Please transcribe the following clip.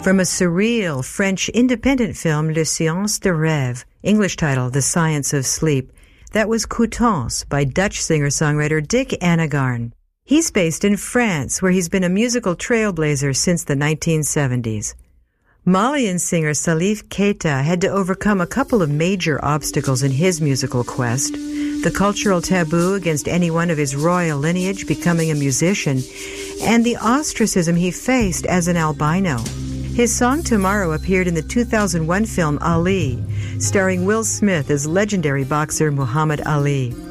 From a surreal French independent film, Le Science de Rêve, English title, The Science of Sleep, that was Coutances by Dutch singer-songwriter Dick Annegarn. He's based in France, where he's been a musical trailblazer since the 1970s. Malian singer Salif Keita had to overcome a couple of major obstacles in his musical quest: the cultural taboo against anyone of his royal lineage becoming a musician, and the ostracism he faced as an albino. His song Tomorrow appeared in the 2001 film Ali, starring Will Smith as legendary boxer Muhammad Ali.